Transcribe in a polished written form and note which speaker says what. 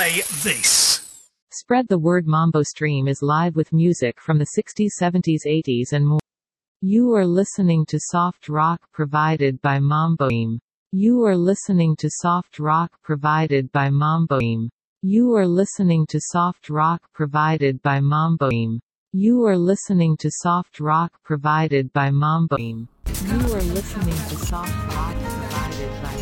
Speaker 1: play this.
Speaker 2: Spread the word. Mambo Stream is live with music from the 60s, 70s, 80s and more. You are listening to soft rock provided by Mambo Stream. You are listening to soft rock provided by Mambo Stream. You are listening to soft rock provided by Mambo Stream. You are listening to soft rock provided by Mambo Stream. You are listening to soft rock.